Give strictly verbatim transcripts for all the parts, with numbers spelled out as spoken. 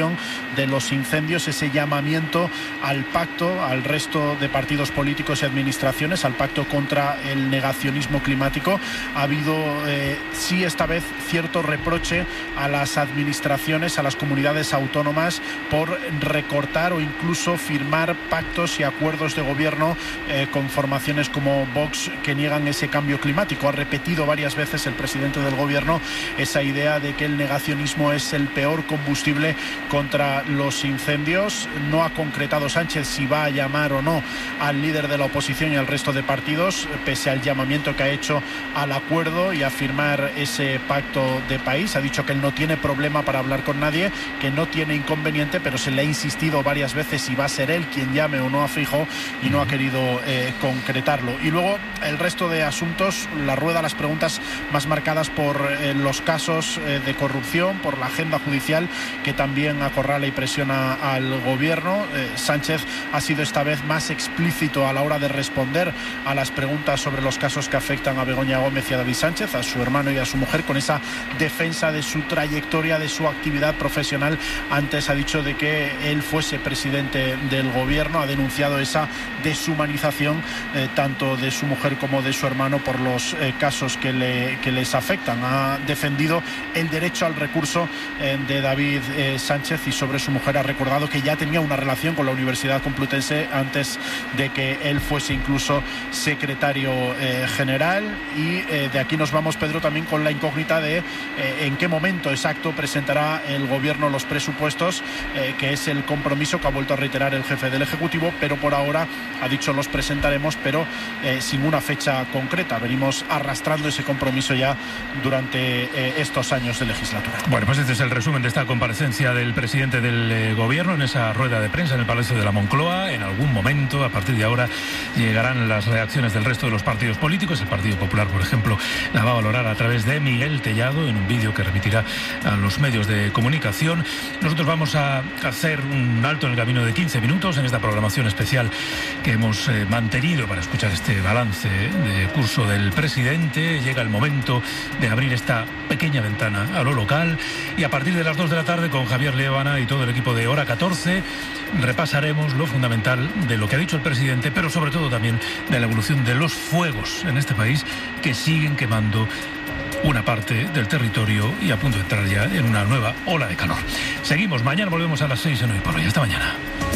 gestión de los incendios, ese llamamiento al pacto, al resto de partidos políticos y administraciones, al pacto contra el negacionismo climático. Ha habido, eh, sí, esta vez cierto reproche a las administraciones, a las comunidades autónomas por recortar o incluso firmar pactos y acuerdos de gobierno eh, con formaciones como Vox que niegan ese cambio climático. Ha repetido varias veces el presidente del gobierno esa idea de que el negacionismo es el peor combustible contra los incendios. No ha concretado Sánchez si va a llamar o no al líder de la oposición y al resto de partidos, pese al llamamiento que ha hecho al acuerdo y a firmar ese pacto de país. Ha dicho que él no tiene problema para hablar con nadie, que no tiene inconveniente, pero se le ha insistido varias veces si va a ser él quien llame o no a Feijóo y no ha querido eh, concretarlo. Y luego el resto de asuntos, la rueda, las preguntas más marcadas por eh, los casos eh, de corrupción, por la agenda judicial que también acorrala y presiona al gobierno. Eh, Sánchez ha sido esta vez más explícito a la hora de responder a las preguntas sobre los casos que afectan a Begoña Gómez y a David Sánchez, a su hermano y a su mujer, con esa defensa de su trayectoria, de su actividad profesional. Antes ha dicho de que él fuese presidente del gobierno, ha denunciado esa deshumanización eh, tanto de su mujer como de su hermano por los eh, casos que, le, que les afectan. Ha defendido el derecho al recurso eh, de David eh, Sánchez, y sobre su mujer ha recordado que ya tenía una relación con la Universidad Complutense antes de que él fuese incluso secretario eh, general. Y eh, de aquí nos vamos, Pedro, también con la incógnita de eh, en qué momento exacto presentará el gobierno los presupuestos, eh, que es el compromiso que ha vuelto a reiterar el jefe del Ejecutivo, pero por ahora ha dicho los presentaremos, pero eh, sin una fecha concreta. Venimos arrastrando ese compromiso ya durante eh, estos años de legislatura. Bueno, pues este es el resumen de esta comparecencia del presidente del eh, gobierno en esa rueda de prensa en el Palacio de la Moncloa. En algún momento, a partir de ahora, llegarán las reacciones del resto de los partidos políticos. El Partido Popular, por ejemplo, la va a valorar a través de Miguel Tellado en un vídeo que remitirá a los medios de comunicación. Nosotros vamos a hacer un alto en el camino de quince minutos en esta programación especial que hemos eh, mantenido para escuchar este balance de curso del presidente. Llega el momento de abrir esta pequeña ventana a lo local, y a partir de las dos de la tarde, con Javier Liébana y todo el equipo de Hora catorce, repasaremos lo fundamental de lo que ha dicho el presidente, pero sobre todo también de la evolución de los fuegos en este país, que siguen quemando una parte del territorio y a punto de entrar ya en una nueva ola de calor. Seguimos, mañana volvemos a las seis en Hoy por Hoy. Hasta mañana.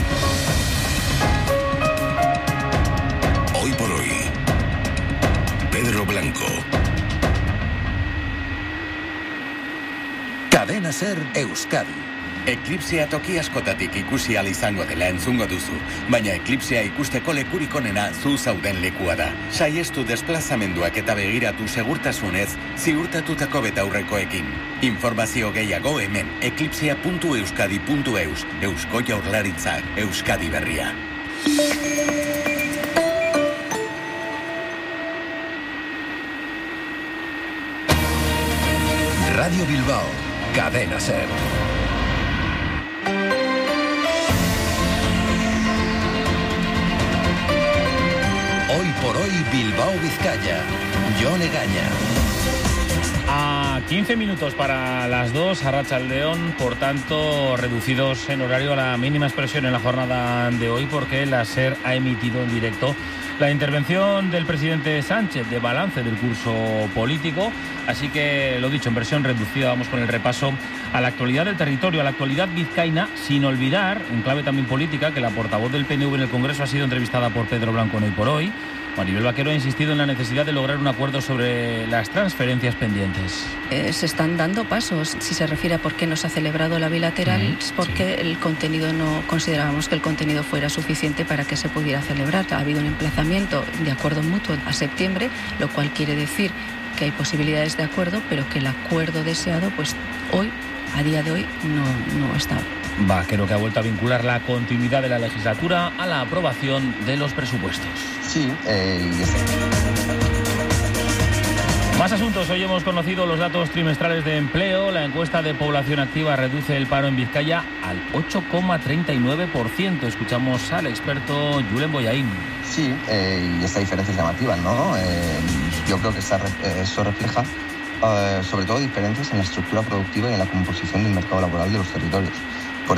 Hoy por Hoy, Pedro Blanco. Cadena Ser Euskadi. Eklipsea toki askotatik ikusi ahal izango dela entzungo duzu, baina eklipsea ikusteko lekurik onena zu zauden lekua da. Saiestu desplazamenduak eta begiratu segurtasunez ziurtatutako betaurrekoekin. Informazio gehiago hemen eklipsea puntu euskadi puntu eus. Eusko Jaurlaritzak, Euskadi berria. Radio Bilbao, Cadena Ser. Hoy por Hoy, Bilbao, Vizcaya. Jon Egaña. A quince minutos para las dos, Arratsaldeon, por tanto, reducidos en horario a la mínima expresión en la jornada de hoy, porque la SER ha emitido en directo la intervención del presidente Sánchez de balance del curso político. Así que, lo dicho, en versión reducida, vamos con el repaso a la actualidad del territorio, a la actualidad vizcaína, sin olvidar, en clave también política, que la portavoz del P N V en el Congreso ha sido entrevistada por Pedro Blanco en Hoy por Hoy. Maribel Vaquero ha insistido en la necesidad de lograr un acuerdo sobre las transferencias pendientes. Eh, se están dando pasos. Si se refiere a por qué no se ha celebrado la bilateral, mm, es porque sí. el contenido no considerábamos que el contenido fuera suficiente para que se pudiera celebrar. Ha habido un emplazamiento de acuerdo mutuo a septiembre, lo cual quiere decir que hay posibilidades de acuerdo, pero que el acuerdo deseado, pues hoy, a día de hoy, no, no está. Vaquero, que ha vuelto a vincular la continuidad de la legislatura a la aprobación de los presupuestos. Sí, eh, y es... Más asuntos. Hoy hemos conocido los datos trimestrales de empleo. La encuesta de población activa reduce el paro en Vizcaya al ocho coma treinta y nueve por ciento. Escuchamos al experto Julen Boyain. Sí, eh, y esta diferencia es llamativa, ¿no? Eh, yo creo que esta, eso refleja Uh, sobre todo diferencias en la estructura productiva y en la composición del mercado laboral de los territorios.